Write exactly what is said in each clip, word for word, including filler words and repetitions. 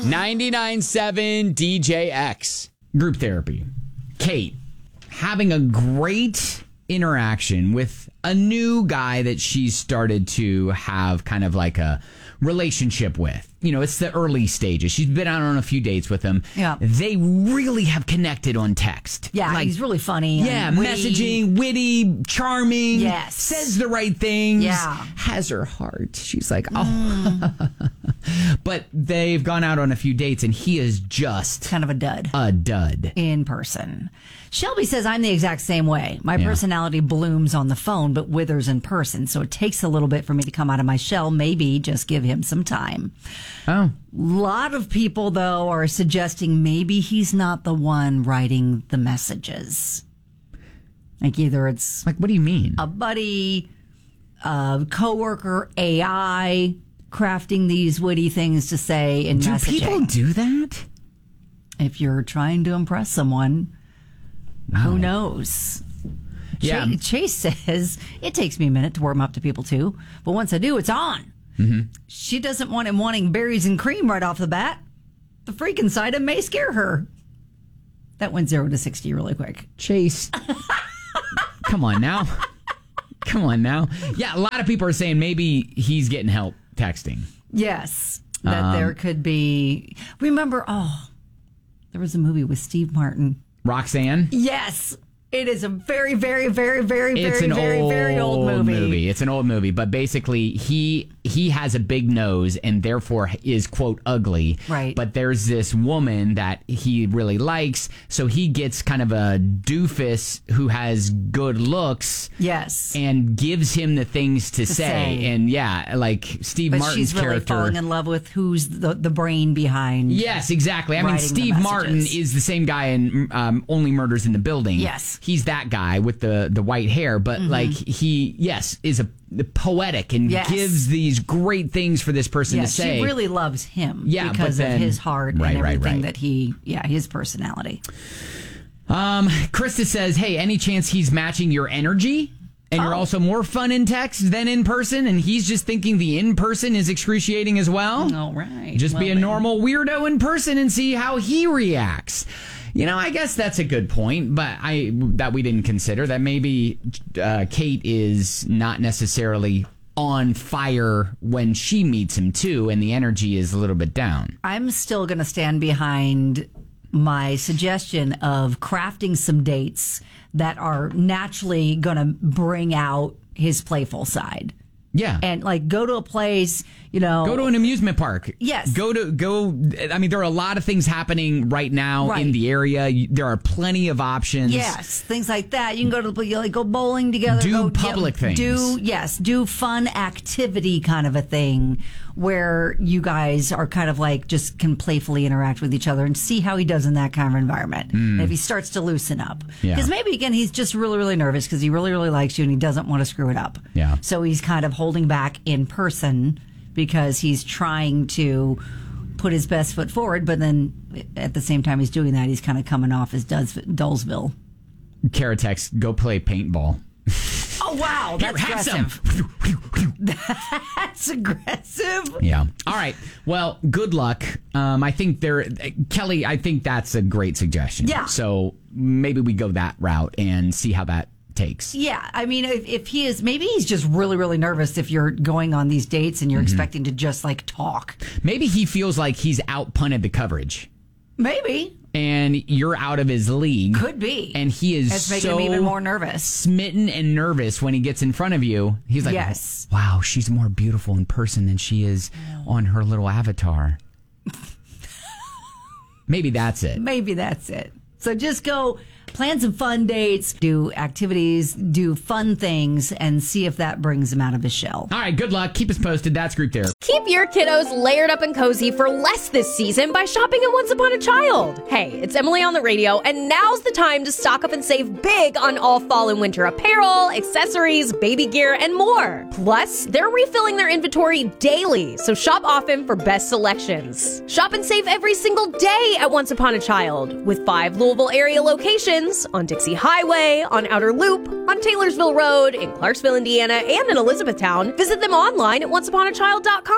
ninety-nine point seven D J X. Group therapy. Kate having a great interaction with a new guy that she's started to have kind of like a relationship with. You know, it's the early stages. She's been out on a few dates with him. Yeah. They really have connected on text. Yeah, like, he's really funny. Yeah, and witty. messaging, witty, charming. Yes. Says the right things. Yeah. Has her heart. She's like, oh. Mm. But they've gone out on a few dates, and he is just Kind of a dud. a dud. In person. Shelby says, I'm the exact same way. My Yeah. personality blooms on the phone, but withers in person. So it takes a little bit for me to come out of my shell. Maybe just give him some time. Oh. A lot of people, though, are suggesting maybe he's not the one writing the messages. Like either it's Like, what do you mean? a buddy, a coworker, A I crafting these witty things to say in do messaging. people do that? If you're trying to impress someone, Wow. who knows? Yeah. Chase, Chase says, it takes me a minute to warm up to people too, but once I do, it's on. Mm-hmm. She doesn't want him wanting berries and cream right off the bat. The freak inside him may scare her. That went zero to sixty really quick. Chase. Come on now. Come on now. Yeah, a lot of people are saying maybe he's getting help texting. Yes, that Um, there could be. Remember, oh, there was a movie with Steve Martin. Roxanne? Yes, it is a very, very, very, very, It's very, an very, old, very old movie. It's an old movie, but basically he he has a big nose and therefore is quote ugly. Right. But there's this woman that he really likes, so he gets kind of a doofus who has good looks. Yes. And gives him the things to, say. say. And yeah, like Steve But Martin's she's really character. falling in love with who's the, the brain behind. Yes, exactly. I mean, writing the Steve Martin messages. is the same guy in um, Only Murders in the Building. Yes. He's that guy with the, the white hair, but like he, yes, is a poetic and Yes. gives these great things for this person Yeah, to say. she really loves him Yeah, but because then- of his heart Right, and right, everything right. that he, yeah, his personality. Um, Krista says, hey, any chance he's matching your energy? And you're Oh. also more fun in text than in person, and he's just thinking the in person is excruciating as well? All right. Just be Well, a then. normal weirdo in person and see how he reacts. You know, I guess that's a good point, but I that we didn't consider that maybe uh, Kate is not necessarily on fire when she meets him too, and the energy is a little bit down. I'm still going to stand behind my suggestion of crafting some dates that are naturally going to bring out his playful side. Yeah. And like go to a place, you know. Go to an amusement park. Yes. Go to go. I mean, there are a lot of things happening right now Right. in the area. You- There are plenty of options. Yes, things like that. You can go to the you like go bowling together. Do go, public things. Do yes, do fun activity kind of a thing where you guys are kind of like just can playfully interact with each other and see how he does in that kind of environment. And if he starts to loosen up, Yeah. because maybe again he's just really really nervous because he really really likes you and he doesn't want to screw it up. Yeah. So he's kind of holding back in person because he's trying to put his best foot forward, but then at the same time he's doing that, he's kind of coming off as Dulls- Dullsville. Karatex, go play paintball. Oh, wow. Here, That's have some. aggressive. That's aggressive. Yeah. All right. Well, good luck. Um, I think there, Kelly, I think that's a great suggestion. Yeah. So maybe we go that route and see how that takes. Yeah. I mean, if, if he is, maybe he's just really, really nervous if you're going on these dates and you're Mm-hmm. expecting to just like talk. Maybe he feels like he's out punted the coverage Maybe. and you're out of his league. Could be. And he is That's making so him even more nervous. smitten and nervous when he gets in front of you. He's like, Yes. wow, she's more beautiful in person than she is on her little avatar. Maybe that's it. Maybe that's it. So just go plan some fun dates, do activities, do fun things, and see if that brings him out of his shell. All right, good luck. Keep us posted. That's Group Therapy. Keep your kiddos layered up and cozy for less this season by shopping at Once Upon a Child. Hey, it's Emily on the radio, and now's the time to stock up and save big on all fall and winter apparel, accessories, baby gear, and more. Plus, they're refilling their inventory daily, so shop often for best selections. Shop and save every single day at Once Upon a Child, with five Louisville area locations on Dixie Highway, on Outer Loop, on Taylorsville Road, in Clarksville, Indiana, and in Elizabethtown. Visit them online at once upon a child dot com.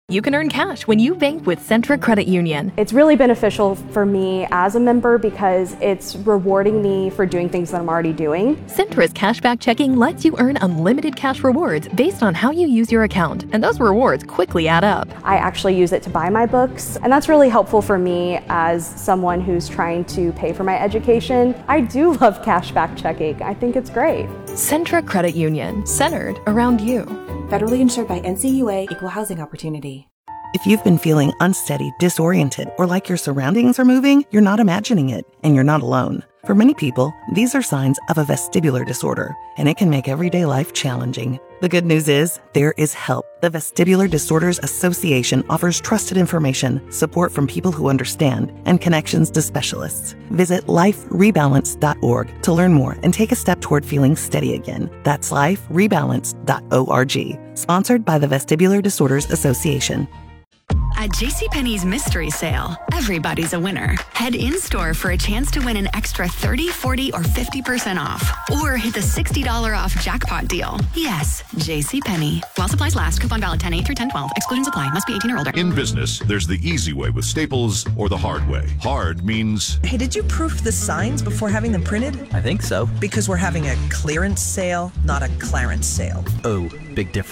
You can earn cash when you bank with Centra Credit Union. It's really beneficial for me as a member because it's rewarding me for doing things that I'm already doing. Centra's cashback checking lets you earn unlimited cash rewards based on how you use your account, and those rewards quickly add up. I actually use it to buy my books, and that's really helpful for me as someone who's trying to pay for my education. I do love cashback checking. I think it's great. Centra Credit Union, centered around you. Federally insured by N C U A, Equal Housing Opportunity. If you've been feeling unsteady, disoriented, or like your surroundings are moving, you're not imagining it, and you're not alone. For many people, these are signs of a vestibular disorder, and it can make everyday life challenging. The good news is, there is help. The Vestibular Disorders Association offers trusted information, support from people who understand, and connections to specialists. Visit life rebalance dot org to learn more and take a step toward feeling steady again. That's life rebalance dot org. Sponsored by the Vestibular Disorders Association. At JCPenney's mystery sale, everybody's a winner. Head in-store for a chance to win an extra thirty, forty, or fifty percent off. Or hit the sixty dollars off jackpot deal. Yes, JCPenney. While supplies last, coupon valid ten eight through ten twelve. Exclusions apply. Must be eighteen or older. In business, there's the easy way with Staples or the hard way. Hard means... Hey, did you proof the signs before having them printed? I think so. Because we're having a clearance sale, not a Clarence sale. Oh, big difference.